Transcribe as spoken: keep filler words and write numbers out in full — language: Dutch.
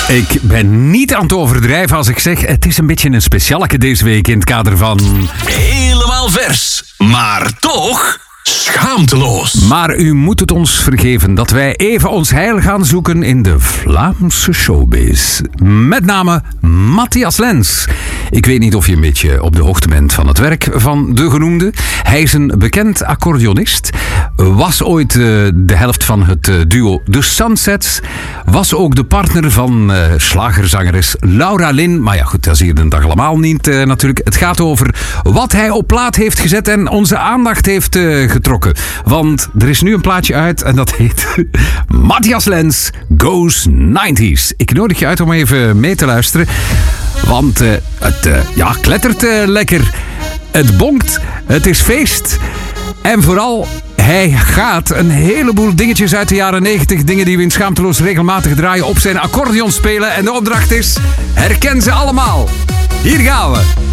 Ik ben niet aan het overdrijven als ik zeg, het is een beetje een specialeke deze week in het kader van... Helemaal vers, maar toch schaamteloos. Maar u moet het ons vergeven dat wij even ons heil gaan zoeken in de Vlaamse showbiz. Met name Matthias Lens. Ik weet niet of je een beetje op de hoogte bent van het werk van de genoemde. Hij is een bekend accordeonist. Was ooit uh, de helft van het uh, duo The Sunsets. Was ook de partner van uh, slagerzangeres Laura Lynn. Maar ja goed, dat is hier de dag allemaal niet uh, natuurlijk. Het gaat over wat hij op plaat heeft gezet en onze aandacht heeft uh, getrokken. Want er is nu een plaatje uit en dat heet Matthias Lens Goes nineties. Ik nodig je uit om even mee te luisteren. Want uh, het uh, ja, klettert uh, lekker. Het bonkt. Het is feest. En vooral, hij gaat een heleboel dingetjes uit de jaren negentig, dingen die we in Schaamteloos regelmatig draaien, op zijn accordeon spelen. En de opdracht is, herken ze allemaal. Hier gaan we.